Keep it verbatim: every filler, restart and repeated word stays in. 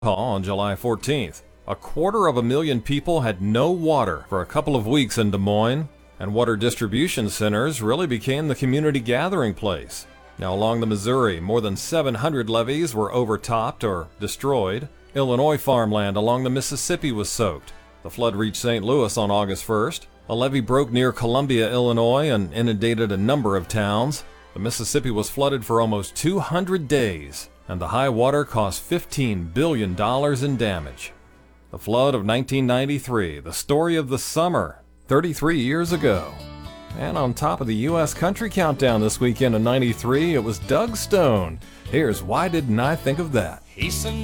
On July fourteenth. A quarter of a million people had no water for a couple of weeks in Des Moines, and water distribution centers really became the community gathering place. Now, along the Missouri, more than seven hundred levees were overtopped or destroyed. Illinois farmland along the Mississippi was soaked. The flood reached Saint Louis on August first. A levee broke near Columbia, Illinois, and inundated a number of towns. The Mississippi was flooded for almost two hundred days, and the high water cost fifteen billion dollars in damage. The flood of nineteen ninety-three, the story of the summer, thirty-three years ago. And on top of the U S Country Countdown this weekend in ninety-three, it was Doug Stone. Here's Why Didn't I Think of That?